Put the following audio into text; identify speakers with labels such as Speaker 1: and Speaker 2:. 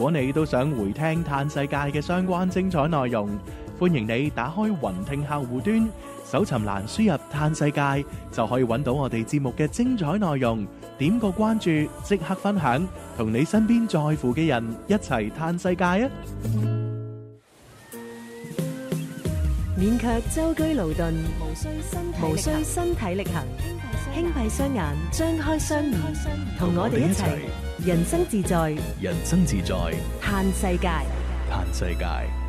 Speaker 1: 果你都想回聽嘆世界嘅相關精彩內容，歡迎你打開雲聽客戶端，搜尋欄輸入嘆世界，就可以揾到我哋節目嘅精彩內容。點個關注，即刻分享，同你身邊在乎嘅人一齊嘆世界啊！
Speaker 2: 勉強舟車勞頓，無需身體力行，輕閉雙眼，張開雙耳，同我哋一齊人生自在，
Speaker 1: 人生自在，
Speaker 2: 嘆世界。
Speaker 1: 嘆世界。